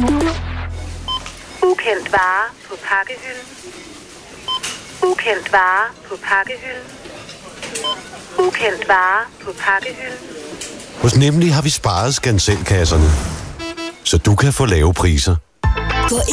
Ukendt vare på pakkehylden. Ukendt vare på pakkehylden. Ukendt vare på pakkehylden. Hos Nemlig har vi sparet skanselkasserne, så du kan få lave priser.